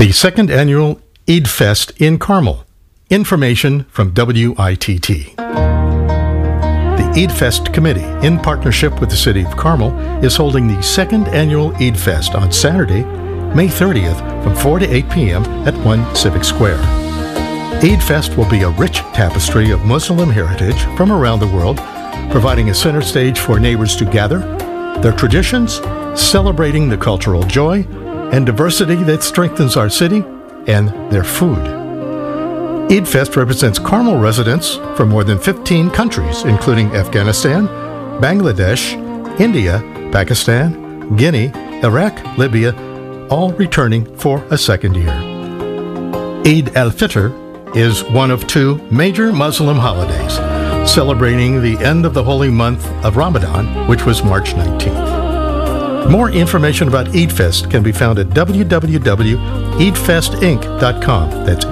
The second annual Eid Fest in Carmel. Information from WITT. The Eid Fest Committee, in partnership with the City of Carmel, is holding the second annual Eid Fest on Saturday, May 30th from 4 to 8 p.m. at 1 Civic Square. Eid Fest will be a rich tapestry of Muslim heritage from around the world, providing a center stage for neighbors to gather, their traditions, celebrating the cultural joy and diversity that strengthens our city, and their food. Eid Fest represents Carmel residents from more than 15 countries, including Afghanistan, Bangladesh, India, Pakistan, Guinea, Iraq, Libya, all returning for a second year. Eid al-Fitr is one of two major Muslim holidays, celebrating the end of the holy month of Ramadan, which was March 19th. More information about Eid Fest can be found at www.eidfestinc.com. That's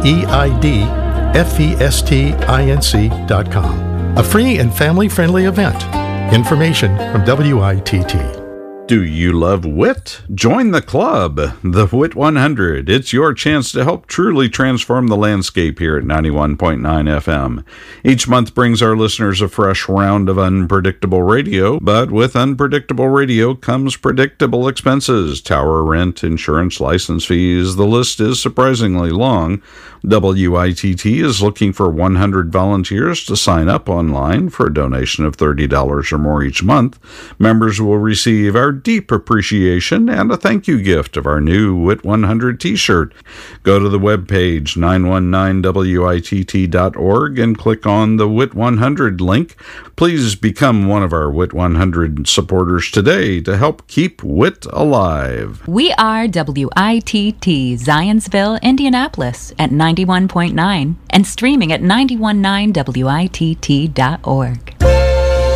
EIDFESTINC.com. A free and family-friendly event. Information from WITT. Do you love wit? Join the club, the Wit 100. It's your chance to help truly transform the landscape here at 91.9 FM. Each month brings our listeners a fresh round of unpredictable radio, but with unpredictable radio comes predictable expenses, tower rent, insurance, license fees. The list is surprisingly long. WITT is looking for 100 volunteers to sign up online for a donation of $30 or more each month. Members will receive our deep appreciation and a thank you gift of our new WIT 100 t-shirt. Go to the webpage 919witt.org and click on the WIT 100 link. Please become one of our WIT 100 supporters today to help keep WIT alive. We are WITT, Zionsville, Indianapolis at 91.9 and streaming at 919witt.org.